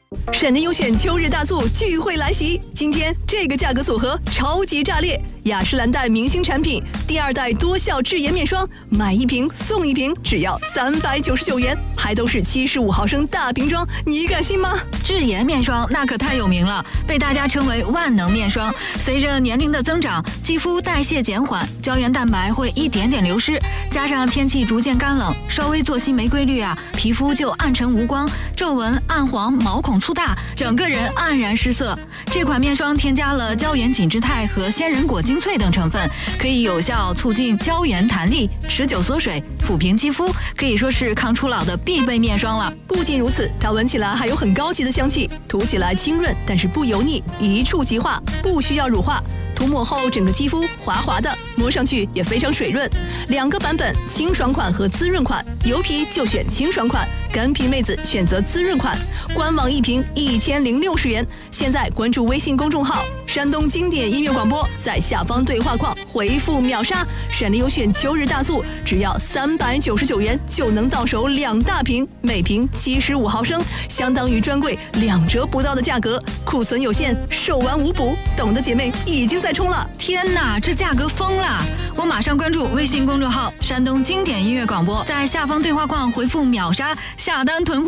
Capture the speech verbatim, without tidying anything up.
闪电优选秋日大促聚会来袭，今天这个价格组合超级炸裂！雅诗兰黛明星产品第二代多效智妍面霜，买一瓶送一瓶，只要三百九十九元，还都是七十五毫升大瓶装，你敢信吗？ 智妍面霜那可太有名了，被大家称为万能面霜。随着年龄的增长，肌肤代谢减缓，胶原蛋白会一点点流失，加上天气逐渐干冷，稍微作息没规律啊，皮肤就暗沉无光，皱纹、暗黄、毛孔粗大，整个人黯然失色。这款面霜添加了胶原紧致肽和鲜人果精粹等成分，可以有效促进胶原弹力、持久缩水、抚平肌肤，可以说是抗初老的必备面霜了。 不仅如此，它闻起来还有很高级的香气，涂起来清润，但是不油腻，一触即化，不需要乳化。涂抹后整个肌肤滑滑的，摸上去也非常水润。两个版本，清爽款和滋润款，油皮就选清爽款，干皮妹子选择滋润款。官网一瓶一千零六十元，现在关注微信公众号山东经典音乐广播，在下方对话框回复秒杀，闪电优选秋日大促，只要三百九十九元就能到手两大瓶，每瓶七十五毫升，相当于专柜两折不到的价格，库存有限，售完无补，懂的姐妹已经在冲了。 天哪，这价格疯了！我马上关注微信公众号山东经典音乐广播，在下方对话框回复秒杀下单囤货。